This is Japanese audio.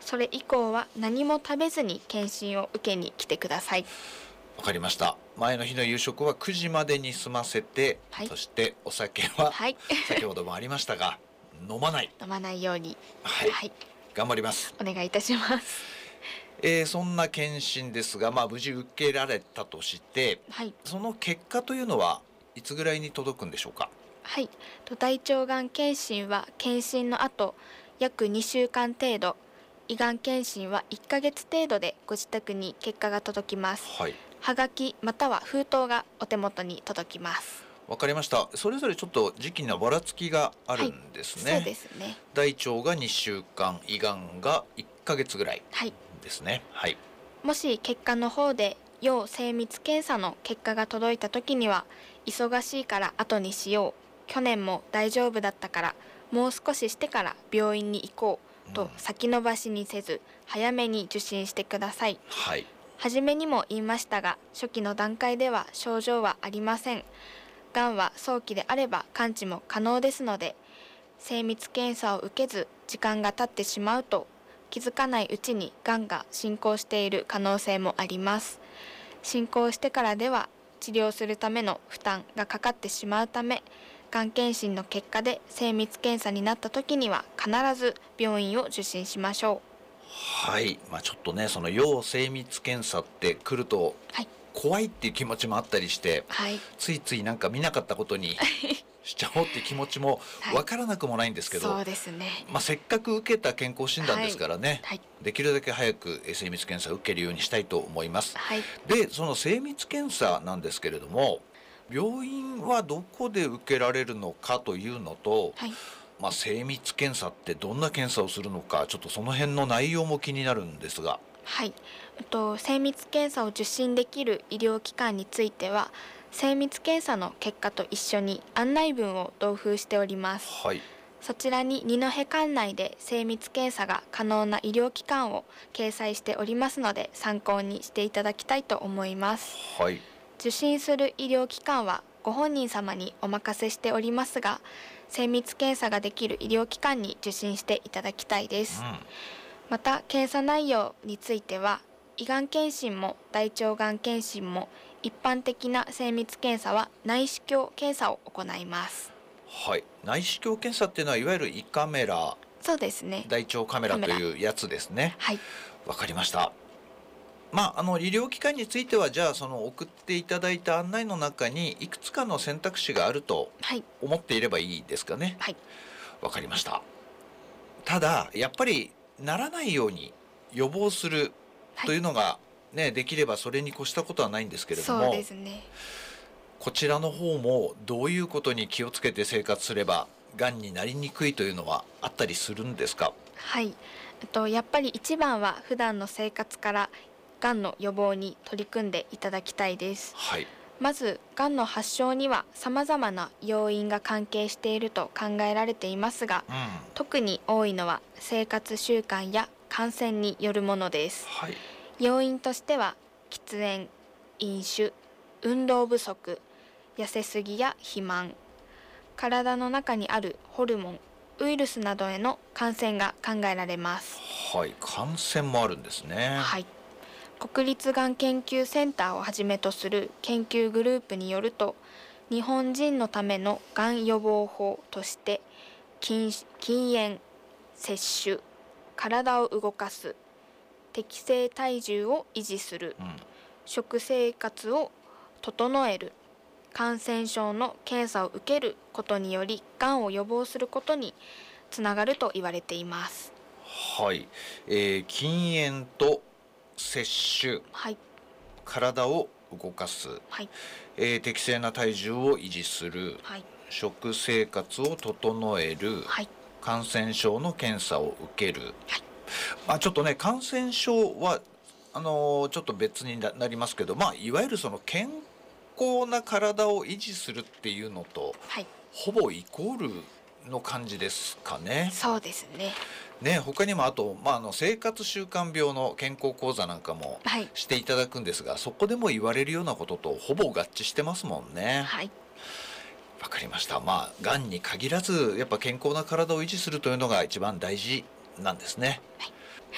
それ以降は何も食べずに検診を受けに来てください。 わかりました。前の日の夕食は9時までに済ませて、 はい、 そしてお酒ははい、 先ほどもありましたが飲まない。 飲まないように、 はい、はい、頑張ります。 お願いいたします。 そんな検診ですが、無事受けられたとして、 はい、 その結果というのはいつぐらいに届くんでしょうか。 はい、大腸がん検診は検診の後約2週間程度、胃がん検診は1ヶ月程度でご自宅に結果が届きます。 はい、 はがきまたは封筒がお手元に届きます。 わかりました。それぞれちょっと時期のばらつきがあるんですね。 はい、そうですね。 大腸が2週間、胃がんが1ヶ月ぐらいですね。 はい、もし結果の方で要精密検査の結果が届いた時には、忙しいから後にしよう、去年も大丈夫だったからもう少ししてから病院に行こうと先延ばしにせず、早めに受診してください。 はい、 初めにも言いましたが、初期の段階では症状はありません。がんは早期であれば完治も可能ですので、精密検査を受けず時間が経ってしまうと、気づかないうちにがんが進行している可能性もあります。進行してからでは治療するための負担がかかってしまうため、がん検診の結果で精密検査になった時には必ず病院を受診しましょう。 はい、ちょっとね、その要精密検査って来ると、はい、怖いっていう気持ちもあったりして、はい、ついついなんか見なかったことにしちゃおうっていう気持ちも分からなくもないんですけど、 そうですね。 せっかく受けた健康診断ですからね、はいはい、できるだけ早く精密検査を受けるようにしたいと思います。はい、で、その精密検査なんですけれども、病院はどこで受けられるのかというのと、はい、精密検査ってどんな検査をするのか、ちょっとその辺の内容も気になるんですが。 はい、精密検査を受診できる医療機関については、精密検査の結果と一緒に案内文を同封しております。はい、そちらに二戸管内で精密検査が可能な医療機関を掲載しておりますので、参考にしていただきたいと思います。はい、受診する医療機関はご本人様にお任せしておりますが、精密検査ができる医療機関に受診していただきたいです。また検査内容については、胃がん検診も大腸がん検診も一般的な精密検査は内視鏡検査を行います。 はい、内視鏡検査っていうのはいわゆる胃カメラ、 そうですね、 大腸カメラというやつですね。はい、わかりました。医療機関については、じゃあその送っていただいた案内の中にいくつかの選択肢があると思っていればいいですかね。はい、わかりました。ただやっぱりならないように予防するというのがね、できればそれに越したことはないんですけれども、 そうですね、 こちらの方もどういうことに気をつけて生活すればがんになりにくいというのはあったりするんですか。 はい、やっぱり一番は普段の生活からがんの予防に取り組んでいただきたいです。はい、まずがんの発症には様々な要因が関係していると考えられていますが、特に多いのは生活習慣や感染によるものです。はい、要因としては喫煙、飲酒、運動不足、痩せすぎや肥満、体の中にあるホルモン、ウイルスなどへの感染が考えられます。 はい、感染もあるんですね。 はい、国立がん研究センターをはじめとする研究グループによると、日本人のためのがん予防法として禁煙、摂取、体を動かす、適正体重を維持する、食生活を整える、感染症の検査を受けることによりがんを予防することにつながると言われています。 はい、禁煙と摂取、はい、体を動かす、はい、適正な体重を維持する、はい、食生活を整える、はい、感染症の検査を受ける、はい、ちょっとね、感染症はちょっと別になりますけど、いわゆるその健康な体を維持するっていうのと、はい、ほぼイコールの感じですかね。 そうですね。 他にもあと、生活習慣病の健康講座なんかもしていただくんですが、そこでも言われるようなこととほぼ合致してますもんね。はい、わかりました。がんに限らずやっぱ健康な体を維持するというのが一番大事なんですね。はい。